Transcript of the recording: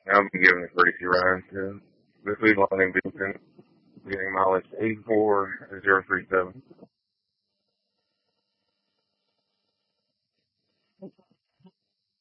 I've been giving it pretty few rides. This week long in Benton, getting mileage 84037.